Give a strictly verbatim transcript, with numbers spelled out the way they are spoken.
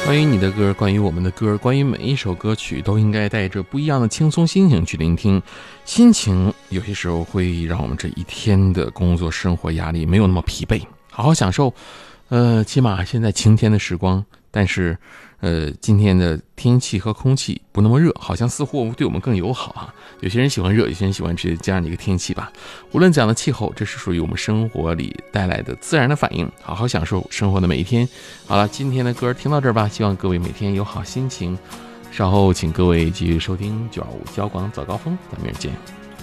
关于你的歌，关于我们的歌，关于每一首歌曲，都应该带着不一样的轻松心情去聆听。心情有些时候会让我们这一天的工作生活压力没有那么疲惫，好好享受。呃，起码现在晴天的时光，但是，呃，今天的天气和空气不那么热，好像似乎对我们更友好啊。有些人喜欢热，有些人喜欢这这样的一个天气吧。无论怎样的气候，这是属于我们生活里带来的自然的反应。好好享受生活的每一天。好了，今天的歌听到这儿吧，希望各位每天有好心情。稍后请各位继续收听九二五交广早高峰，咱们明儿见。